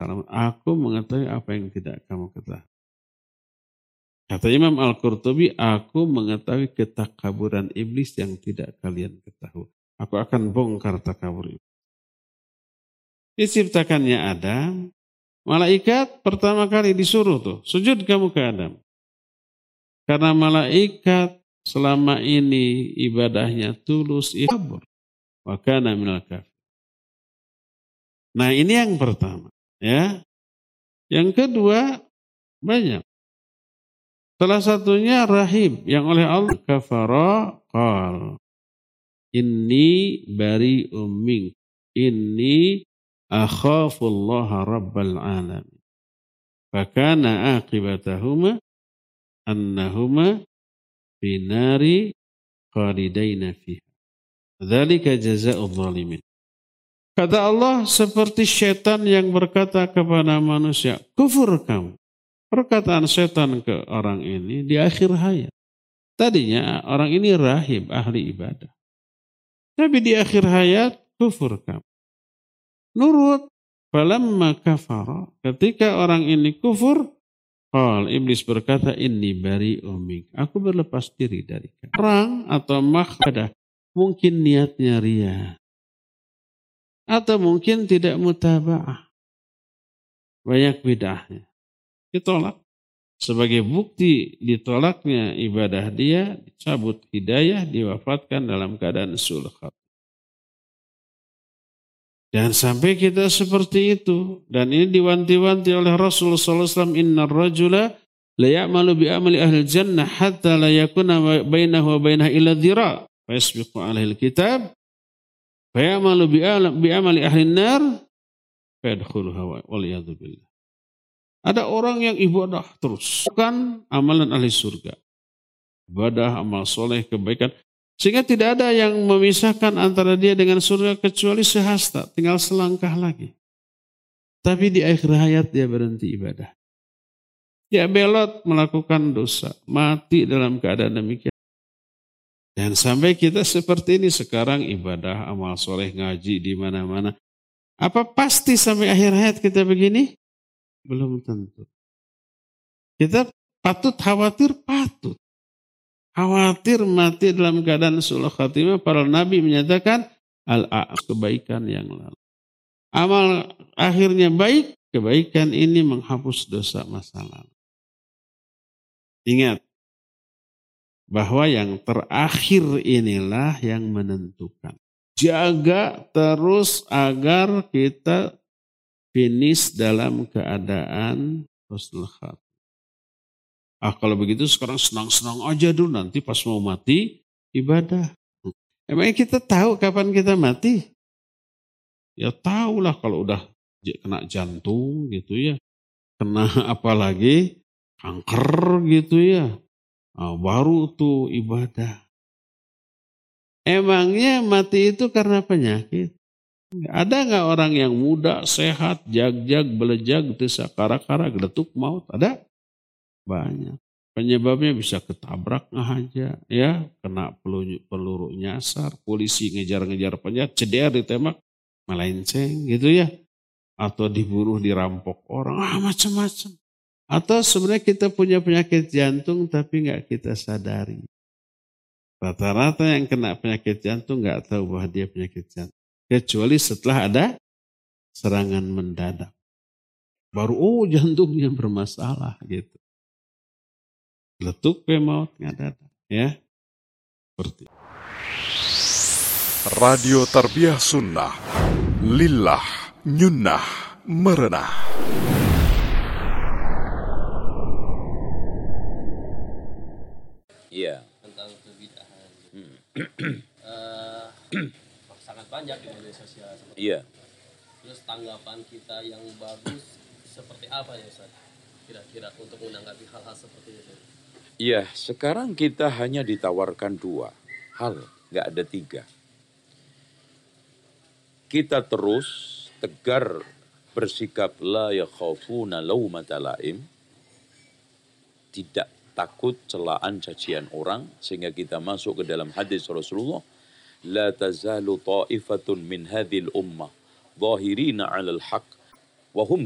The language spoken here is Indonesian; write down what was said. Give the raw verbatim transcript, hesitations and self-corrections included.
ta'lamun. Aku mengetahui apa yang tidak kamu ketahui. Kata Imam Al-Qurtubi, aku mengetahui ketakaburan iblis yang tidak kalian ketahui. Aku akan bongkar takabur iblis. Diciptakannya Adam, malaikat pertama kali disuruh tuh, sujud kamu ke Adam. Karena malaikat selama ini ibadahnya tulus, ikhabur. Wa kana minal kafir. Nah ini yang pertama. Ya. Yang kedua, banyak. Salah satunya rahib yang oleh Allah kafara qal inni bari'um mink inni akhafullaha rabbal alamin fakana aqibatahuma annahuma binari khalidaina fiha dzalika jazaa'udz zalimin. Kata Allah, seperti setan yang berkata kepada manusia, kufur kamu. Perkataan setan ke orang ini di akhir hayat. Tadinya orang ini rahib, ahli ibadah. Tapi di akhir hayat, kufur kamu. Nurut. Falamma kafara. Ketika orang ini kufur, qal, iblis berkata, inni bari'um mink. Aku berlepas diri dari kamu. Orang atau makhluk mungkin niatnya ria. Atau mungkin tidak mutaba'ah. Banyak bid'ahnya. Ditolak. Sebagai bukti ditolaknya ibadah dia, dicabut hidayah, diwafatkan dalam keadaan su'ul khatimah. Jangan sampai kita seperti itu. Dan ini diwanti-wanti oleh Rasulullah sallallahu alaihi wasallam, innar rajula la ya'malu bi amali ahli jannah hatta la yakuna bainahu wa bainaha illa dhira' fa yasbiqu alaihi alkitab fa ya'malu bi amali ahli nar fa yadkhuluha wal yadhu billah. Ada orang yang ibadah terus, bukan amalan ahli surga. Ibadah, amal soleh, kebaikan. Sehingga tidak ada yang memisahkan antara dia dengan surga kecuali sehasta, tinggal selangkah lagi. Tapi di akhir hayat dia berhenti ibadah. Dia belot melakukan dosa, mati dalam keadaan demikian. Dan sampai kita seperti ini sekarang ibadah, amal soleh, ngaji di mana-mana. Apa pasti sampai akhir hayat kita begini? Belum tentu. Kita patut khawatir, patut. Khawatir mati dalam keadaan su'ul khatimah. Para nabi menyatakan al-a'am, kebaikan yang lalu. Amal akhirnya baik, kebaikan ini menghapus dosa masa lalu. Ingat bahwa yang terakhir inilah yang menentukan. Jaga terus agar kita finish dalam keadaan husnul khatimah. Ah kalau begitu sekarang senang-senang aja dulu, nanti pas mau mati ibadah. Emangnya kita tahu kapan kita mati? Ya tahulah kalau udah kena jantung gitu ya. Kena apa lagi? Kanker gitu ya. Nah, baru tuh ibadah. Emangnya mati itu karena penyakit? Ada nggak orang yang muda, sehat, jag-jag, belejag, desa kara-kara, geletuk maut? Ada? Banyak. Penyebabnya bisa ketabrak aja, ya, kena peluru, peluru nyasar, polisi ngejar-ngejar penjahat, ceder ditembak, melenceng gitu ya. Atau dibunuh, dirampok orang, ah macam-macam. Atau sebenarnya kita punya penyakit jantung tapi nggak kita sadari. Rata-rata yang kena penyakit jantung nggak tahu bahwa dia penyakit jantung. Kecuali setelah ada serangan mendadak. Baru oh jantungnya bermasalah gitu. Letuk pe maut ngadat ya. Seperti Radio Tarbiyah Sunnah Lillah Nyunnah Merenah. Iya. Tentang kebidahan. Hmm. uh, sangat banyak di media sosial. Iya. Terus tanggapan kita yang bagus seperti apa ya Ustaz? Kira-kira untuk menanggapi hal-hal seperti itu. Iya, sekarang kita hanya ditawarkan dua hal, nggak ada tiga. Kita terus tegar bersikap la yakhafuna laumata laim, tidak takut celaan cacian orang, sehingga kita masuk ke dalam hadis Rasulullah, la tazalu ta'ifatun min hadhil ummah zahirina 'alal haqq wa hum